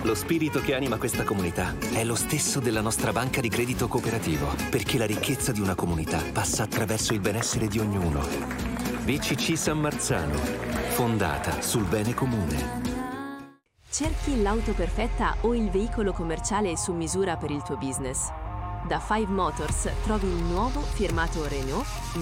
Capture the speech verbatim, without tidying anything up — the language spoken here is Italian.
Lo spirito che anima questa comunità è lo stesso della nostra banca di credito cooperativo, perché la ricchezza di una comunità passa attraverso il benessere di ognuno. B C C San Marzano, fondata sul bene comune. Cerchi l'auto perfetta o il veicolo commerciale su misura per il tuo business? Da Five Motors trovi il nuovo firmato Renault